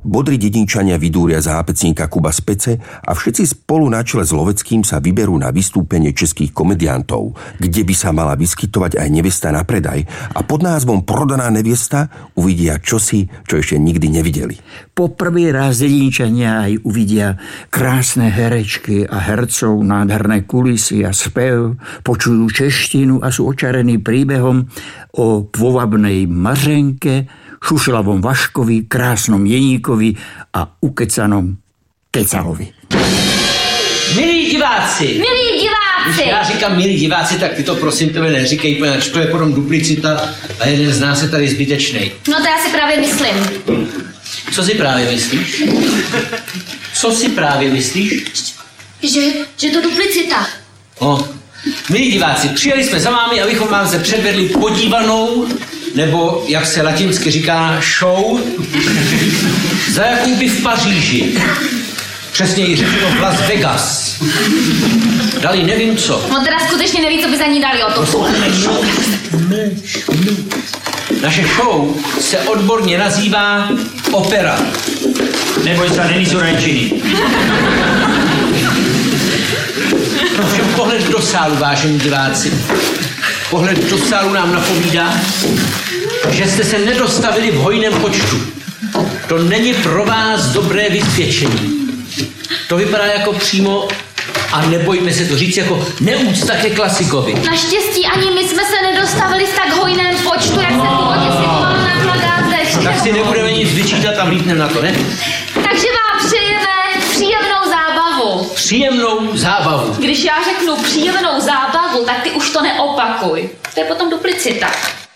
Bodri dedinčania vydúria z hápecníka Kuba z pece a všetci spolu na čele s Loveckým sa vyberú na vystúpenie českých komediantov, kde by sa mala vyskytovať aj nevesta na predaj a pod názvom Prodaná neviesta uvidia čosi, čo ešte nikdy nevideli. Po prvý raz dedinčania aj uvidia krásne herečky a hercov, nádherné kulisy a spev, počujú češtinu a sú očarení príbehom o pôvabnej Mařenke, šušľavom Vaškovi, krásnom Jeníkovi a ukecanom Kecalovi. Milí diváci! Když já říkám milí diváci, tak ty to prosím tebe neříkej, protože to je potom duplicita a jeden z nás je tady zbytečnej. No to já si právě myslím. Co si právě myslíš? Co si právě myslíš? Že to duplicita. Milí diváci, přijeli jsme za vámi, abychom vám se předvedli podívanou, nebo jak se latinsky říká, show, za jakou by v Paříži, přesněji řečeno v Las Vegas, dali nevím co. No teda skutečně neví, co by za ní dali o to. Naše show se odborně nazývá opera. Neboj sa, není Surajčiny. Ovšem pohled do sálu, vážení diváci. Pohled do sálu nám napovídá, že jste se nedostavili v hojném počtu. To není pro vás dobré vysvědčení. To vypadá jako přímo, a nebojme se to říct, jako neúcta ke klasikovi. Naštěstí ani my jsme se nedostavili v tak hojném počtu, jak se původně slibovala na plakátech. Tak si nebudeme nic vyčítat a vlítneme na to, ne? Takže vám přejeme příjemnou zábavu. Příjemnou zábavu. Když já řeknu příjemnou zábavu, tak ty už to neopakuj. To je potom duplicita.